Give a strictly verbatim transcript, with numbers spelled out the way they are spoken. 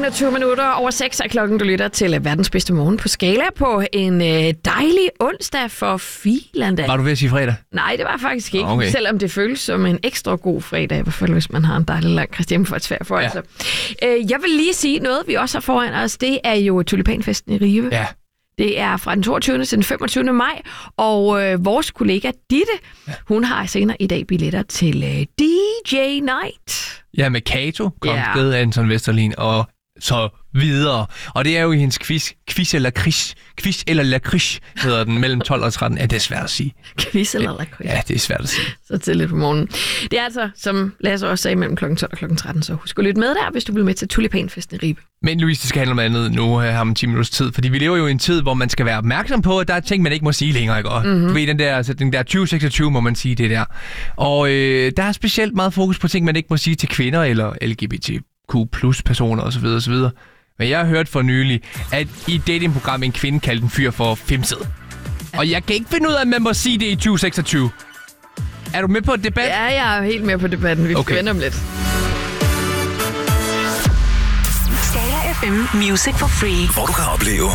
enogtyve minutter over seks er klokken, du lytter til verdens bedste morgen på Skala på en øh, dejlig onsdag for filan. Var du ved at sige fredag? Nej, det var faktisk ikke, okay. Selvom det føles som en ekstra god fredag, i hvert fald hvis man har en dejlig lang Christian for et svær for. Ja. Altså. Øh, jeg vil lige sige noget, vi også har foran os, det er jo tulipanfesten i Ribe. Ja. Det er fra den toogtyvende til den femogtyvende maj, og øh, vores kollega Ditte, ja. hun har senere i dag billetter til øh, D J Night. Ja, med Kato, Kongsted, ja. Anton Vesterlin og så videre. Og det er jo i hendes quiz, quiz eller kris, quiz eller lakrids, hedder den, mellem tolv og tretten. Ja, det er svært at sige. Quiz eller lakrids? Ja, det er svært at sige. Så tidligt på morgenen. Det er altså, som Lasse også sagde, mellem klokken tolv og klokken tretten, så husk at lytte med der, hvis du vil med til tulipanfesten i Ribe. Men Louise, det skal handle om andet nu, her om ti minutters tid, fordi vi lever jo i en tid, hvor man skal være opmærksom på, at der er ting, man ikke må sige længere, ikke? Mm-hmm. Du ved, den der, altså, den der tyve seksogtyve må man sige det der. Og øh, der er specielt meget fokus på ting, man ikke må sige til kvinder eller L G B T Q plus personer osv. osv. Men jeg har hørt for nylig, at i et datingprogram en kvinde kaldte en fyr for femset. Og jeg kan ikke finde ud af, at man må sige det i tyve seksogtyve. Er du med på et debat? Ja, jeg er helt med på debatten. Vi okay. vender om lidt. Skala F M Music for Free. Hvor du kan opleve